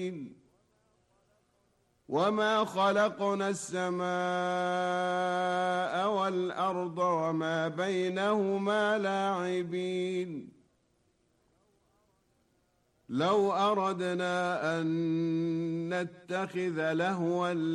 وما خلقنا السماء والأرض وما بينهما لاعبين لو أردنا أن نتخذ لهوا